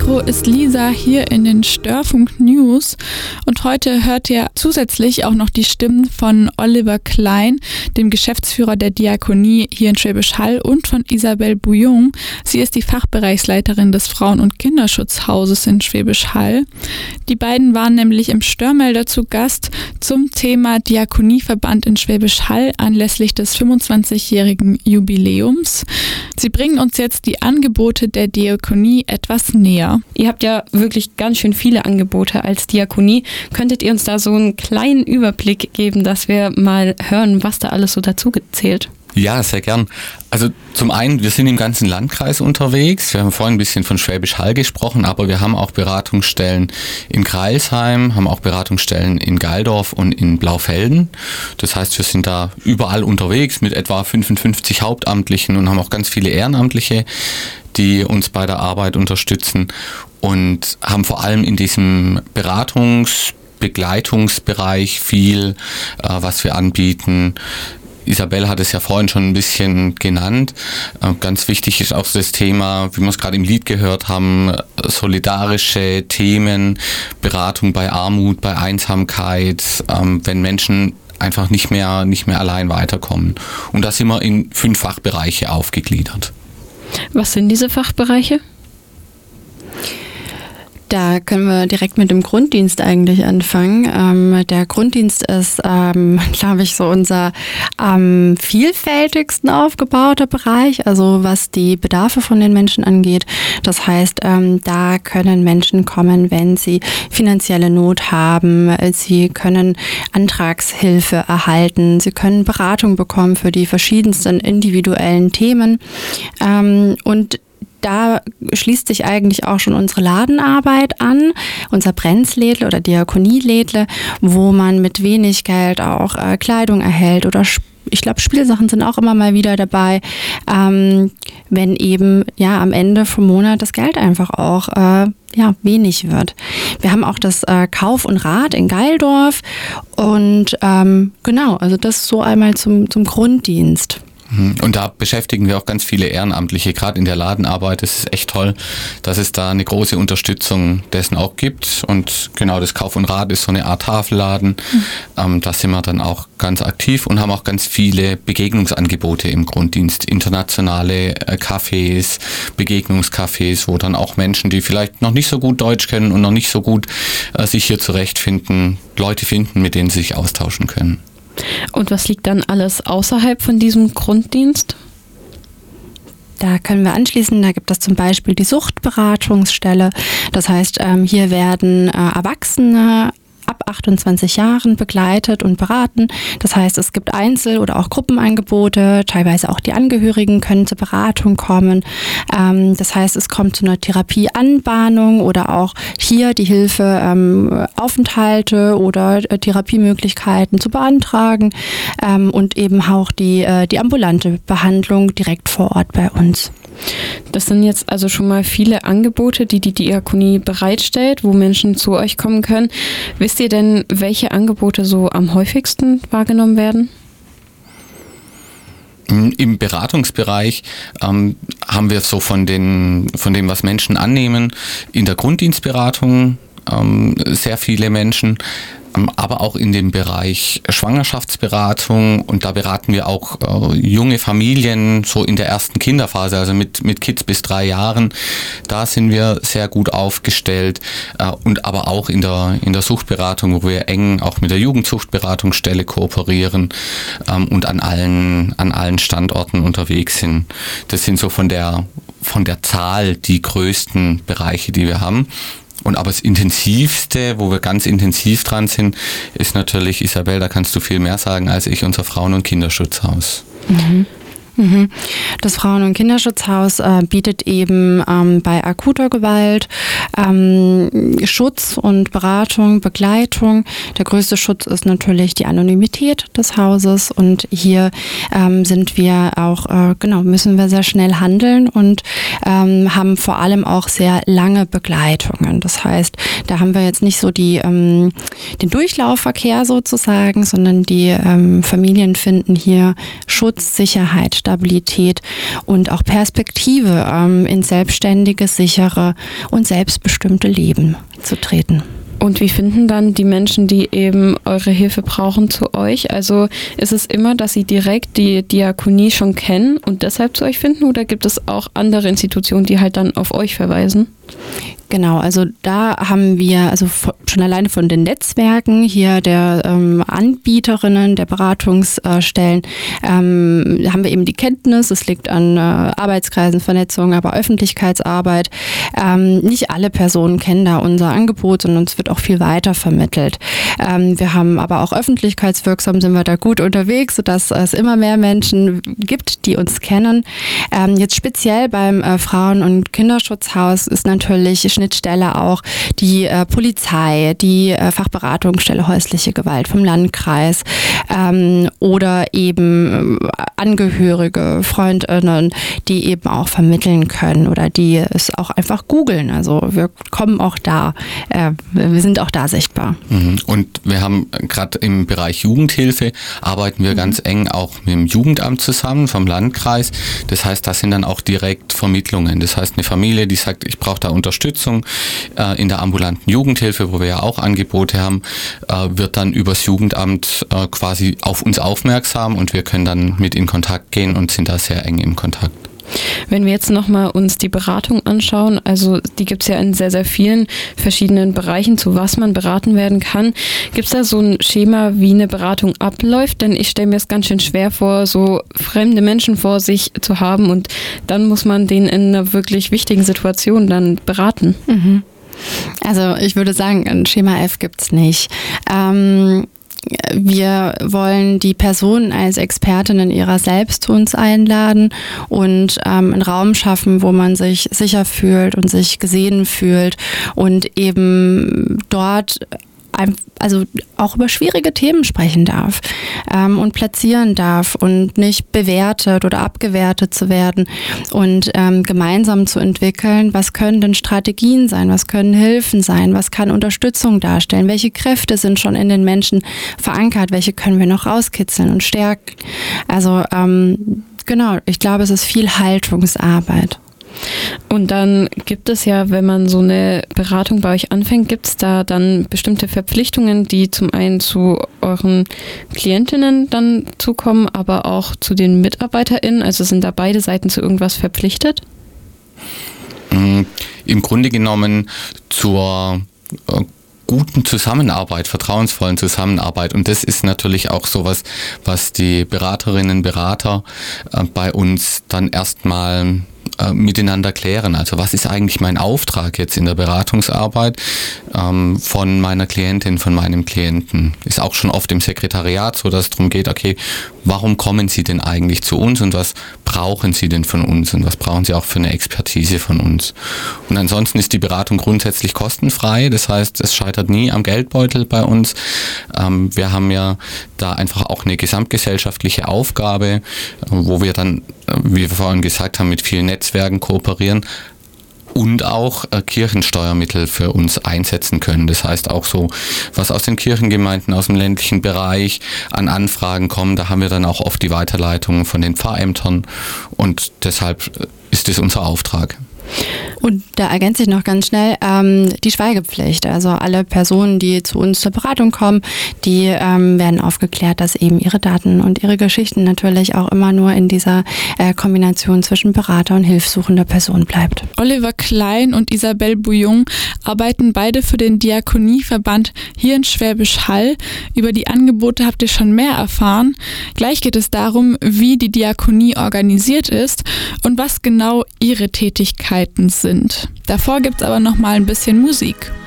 Mikro ist Lisa hier in den Störfunk News und heute hört ihr zusätzlich auch noch die Stimmen von Oliver Klein, dem Geschäftsführer der Diakonie hier in Schwäbisch Hall, und von Isabelle Bouillon. Sie ist die Fachbereichsleiterin des Frauen- und Kinderschutzhauses in Schwäbisch Hall. Die beiden waren nämlich im Störmelder zu Gast zum Thema Diakonieverband in Schwäbisch Hall anlässlich des 25-jährigen Jubiläums. Sie bringen uns jetzt die Angebote der Diakonie etwas näher. Ihr habt ja wirklich ganz schön viele Angebote als Diakonie. Könntet ihr uns da so einen kleinen Überblick geben, dass wir mal hören, was da alles so dazu zählt? Ja, sehr gern. Also zum einen, wir sind im ganzen Landkreis unterwegs. Wir haben vorhin ein bisschen von Schwäbisch Hall gesprochen, aber wir haben auch Beratungsstellen in Crailsheim, haben auch Beratungsstellen in Gaildorf und in Blaufelden. Das heißt, wir sind da überall unterwegs mit etwa 55 Hauptamtlichen und haben auch ganz viele Ehrenamtliche, die uns bei der Arbeit unterstützen, und haben vor allem in diesem Begleitungsbereich viel, was wir anbieten. Isabelle hat es ja vorhin schon ein bisschen genannt. Ganz wichtig ist auch das Thema, wie wir es gerade im Lied gehört haben, solidarische Themen, Beratung bei Armut, bei Einsamkeit, wenn Menschen einfach nicht mehr allein weiterkommen. Und da sind wir in 5 Fachbereiche aufgegliedert. Was sind diese Fachbereiche? Da können wir direkt mit dem Grunddienst eigentlich anfangen. Der Grunddienst ist, glaube ich, so unser am vielfältigsten aufgebauter Bereich, also was die Bedarfe von den Menschen angeht. Das heißt, da können Menschen kommen, wenn sie finanzielle Not haben. Sie können Antragshilfe erhalten. Sie können Beratung bekommen für die verschiedensten individuellen Themen. Und da schließt sich eigentlich auch schon unsere Ladenarbeit an, unser Brenzlädle oder Diakonielädle, wo man mit wenig Geld auch Kleidung erhält oder ich glaube, Spielsachen sind auch immer mal wieder dabei, wenn eben ja am Ende vom Monat das Geld einfach auch wenig wird. Wir haben auch das Kauf und Rat in Gaildorf und genau, also das so einmal zum Grunddienst. Und da beschäftigen wir auch ganz viele Ehrenamtliche, gerade in der Ladenarbeit. Es ist echt toll, dass es da eine große Unterstützung dessen auch gibt. Und genau, das Kauf und Rat ist so eine Art Tafelladen. Da sind wir dann auch ganz aktiv und haben auch ganz viele Begegnungsangebote im Grunddienst. Internationale Cafés, Begegnungscafés, wo dann auch Menschen, die vielleicht noch nicht so gut Deutsch kennen und noch nicht so gut sich hier zurechtfinden, Leute finden, mit denen sie sich austauschen können. Und was liegt dann alles außerhalb von diesem Grunddienst? Da können wir anschließen, da gibt es zum Beispiel die Suchtberatungsstelle. Das heißt, hier werden Erwachsene ab 28 Jahren begleitet und beraten. Das heißt, es gibt Einzel- oder auch Gruppenangebote, teilweise auch die Angehörigen können zur Beratung kommen. Das heißt, es kommt zu einer Therapieanbahnung oder auch hier die Hilfe, Aufenthalte oder Therapiemöglichkeiten zu beantragen und eben auch die ambulante Behandlung direkt vor Ort bei uns. Das sind jetzt also schon mal viele Angebote, die die Diakonie bereitstellt, wo Menschen zu euch kommen können. Wisst ihr denn, welche Angebote so am häufigsten wahrgenommen werden? Im Beratungsbereich haben wir so von dem, was Menschen annehmen, in der Grunddienstberatung sehr viele Menschen, aber auch in dem Bereich Schwangerschaftsberatung, und da beraten wir auch junge Familien so in der ersten Kinderphase, also mit Kids bis 3 Jahren. Da sind wir sehr gut aufgestellt, und aber auch in der Suchtberatung, wo wir eng auch mit der Jugendsuchtberatungsstelle kooperieren und an allen Standorten unterwegs sind. Das sind so von der Zahl die größten Bereiche, die wir haben. Und aber das Intensivste, wo wir ganz intensiv dran sind, ist natürlich, Isabelle, da kannst du viel mehr sagen als ich, unser Frauen- und Kinderschutzhaus. Das Frauen- und Kinderschutzhaus bietet eben bei akuter Gewalt Schutz und Beratung, Begleitung. Der größte Schutz ist natürlich die Anonymität des Hauses, und hier sind wir auch, müssen wir sehr schnell handeln und haben vor allem auch sehr lange Begleitungen. Das heißt, Da haben wir jetzt nicht so den Durchlaufverkehr sozusagen, sondern die Familien finden hier Schutz, Sicherheit, Stabilität und auch Perspektive in selbstständiges, sichere und selbstbestimmte Leben zu treten. Und wie finden dann die Menschen, die eben eure Hilfe brauchen, zu euch? Also ist es immer, dass sie direkt die Diakonie schon kennen und deshalb zu euch finden, oder gibt es auch andere Institutionen, die halt dann auf euch verweisen? Genau, also da haben wir also schon alleine von den Netzwerken hier der Anbieterinnen, der Beratungsstellen, haben wir eben die Kenntnis, es liegt an Arbeitskreisen, Vernetzung, aber Öffentlichkeitsarbeit. Nicht alle Personen kennen da unser Angebot, sondern uns wird auch viel weiter vermittelt. Wir haben aber auch öffentlichkeitswirksam, sind wir da gut unterwegs, sodass es immer mehr Menschen gibt, die uns kennen. Jetzt speziell beim Frauen- und Kinderschutzhaus ist natürlich Schnittstelle auch die Polizei, die Fachberatungsstelle häusliche Gewalt vom Landkreis oder eben Angehörige, Freundinnen, die eben auch vermitteln können oder die es auch einfach googeln. Also wir kommen auch da, wir sind auch da sichtbar. Und wir haben gerade im Bereich Jugendhilfe arbeiten wir ganz eng auch mit dem Jugendamt zusammen vom Landkreis. Das heißt, das sind dann auch direkt Vermittlungen. Das heißt, eine Familie, die sagt, ich brauche da Unterstützung in der ambulanten Jugendhilfe, wo wir ja auch Angebote haben, wird dann übers Jugendamt quasi auf uns aufmerksam und wir können dann mit in Kontakt gehen und sind da sehr eng im Kontakt. Wenn wir jetzt nochmal uns die Beratung anschauen, also die gibt es ja in sehr, sehr vielen verschiedenen Bereichen, zu was man beraten werden kann. Gibt es da so ein Schema, wie eine Beratung abläuft? Denn ich stelle mir es ganz schön schwer vor, so fremde Menschen vor sich zu haben und dann muss man den in einer wirklich wichtigen Situation dann beraten. Also ich würde sagen, ein Schema F gibt es nicht. Wir wollen die Personen als Expertinnen ihrer selbst zu uns einladen und einen Raum schaffen, wo man sich sicher fühlt und sich gesehen fühlt und eben dort also auch über schwierige Themen sprechen darf und platzieren darf und nicht bewertet oder abgewertet zu werden und gemeinsam zu entwickeln, was können denn Strategien sein, was können Hilfen sein, was kann Unterstützung darstellen, welche Kräfte sind schon in den Menschen verankert, welche können wir noch rauskitzeln und stärken. Also genau, ich glaube, es ist viel Haltungsarbeit. Und dann gibt es ja, wenn man so eine Beratung bei euch anfängt, gibt es da dann bestimmte Verpflichtungen, die zum einen zu euren Klientinnen dann zukommen, aber auch zu den MitarbeiterInnen? Also sind da beide Seiten zu irgendwas verpflichtet? Im Grunde genommen zur guten Zusammenarbeit, vertrauensvollen Zusammenarbeit. Und das ist natürlich auch sowas, was die Beraterinnen und Berater bei uns dann erstmal miteinander klären. Also was ist eigentlich mein Auftrag jetzt in der Beratungsarbeit von meiner Klientin, von meinem Klienten? Ist auch schon oft im Sekretariat so, dass es darum geht, okay, warum kommen Sie denn eigentlich zu uns und was brauchen Sie denn von uns und was brauchen Sie auch für eine Expertise von uns? Und ansonsten ist die Beratung grundsätzlich kostenfrei, das heißt, es scheitert nie am Geldbeutel bei uns. Wir haben ja da einfach auch eine gesamtgesellschaftliche Aufgabe, wo wir dann, wie wir vorhin gesagt haben, mit vielen Netzwerken kooperieren und auch Kirchensteuermittel für uns einsetzen können. Das heißt auch so, was aus den Kirchengemeinden, aus dem ländlichen Bereich an Anfragen kommen, da haben wir dann auch oft die Weiterleitungen von den Pfarrämtern und deshalb ist es unser Auftrag. Und da ergänze ich noch ganz schnell die Schweigepflicht. Also alle Personen, die zu uns zur Beratung kommen, die werden aufgeklärt, dass eben ihre Daten und ihre Geschichten natürlich auch immer nur in dieser Kombination zwischen Berater und hilfssuchender Person bleibt. Oliver Klein und Isabelle Bouillon arbeiten beide für den Diakonieverband hier in Schwäbisch Hall. Über die Angebote habt ihr schon mehr erfahren. Gleich geht es darum, wie die Diakonie organisiert ist und was genau ihre Tätigkeiten sind. Davor gibt's aber noch mal ein bisschen Musik.